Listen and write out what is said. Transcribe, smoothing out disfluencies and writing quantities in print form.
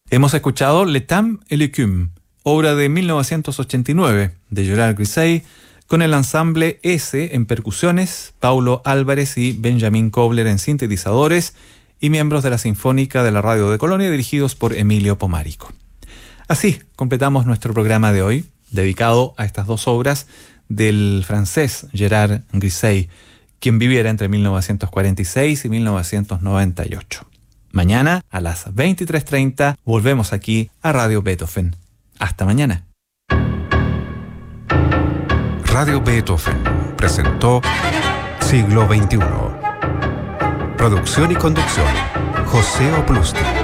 Hemos escuchado Le Temps et l'Écume, obra de 1989 de Gerard Grisey, con el ensamble S en percusiones, Paulo Álvarez y Benjamín Kobler en sintetizadores y miembros de la Sinfónica de la Radio de Colonia dirigidos por Emilio Pomarico. Así completamos nuestro programa de hoy, dedicado a estas dos obras del francés Gerard Grisey, quien viviera entre 1946 y 1998. Mañana a las 23:30 volvemos aquí a Radio Beethoven. Hasta mañana. Radio Beethoven presentó Siglo XXI. Producción y conducción, José Oplusti.